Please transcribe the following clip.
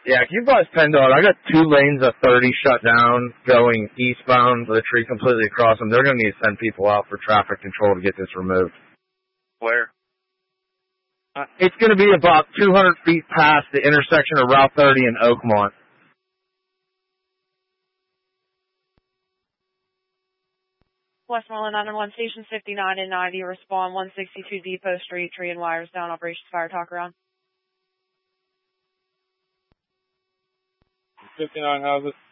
Yeah, can you advise PennDOT? I got 2 lanes of 30 shut down going eastbound with a tree completely across them. They're going to need to send people out for traffic control to get this removed. Where? It's going to be about 200 feet past the intersection of Route 30 and Oakmont. Westmoreland 911 Station 59 and 90, respond 162 Depot Street, tree and wires down, operations fire talk around. 59 houses.